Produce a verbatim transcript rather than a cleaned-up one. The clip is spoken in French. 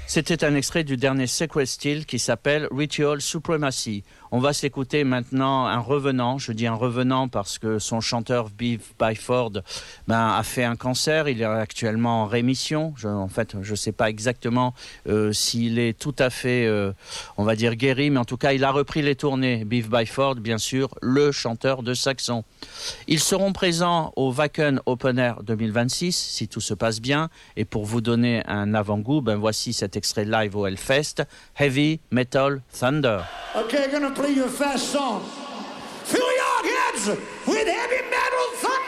C'était un extrait du dernier Sequel Steel qui s'appelle Ritual Supremacy. On va s'écouter maintenant un revenant. Je dis un revenant parce que son chanteur Beef Byford ben, a fait un cancer. Il est actuellement en rémission. Je, en fait, je ne sais pas exactement euh, s'il est tout à fait, euh, on va dire, guéri. Mais en tout cas, il a repris les tournées. Beef Byford, bien sûr, le chanteur de Saxon. Ils seront présents au Wacken Open Air deux mille vingt-six, si tout se passe bien. Et pour vous donner un avant-goût, ben voici cet extrait live au Hellfest, Heavy Metal Thunder. Okay, gonna play you a fast song. Fill your heads with heavy metal thunder!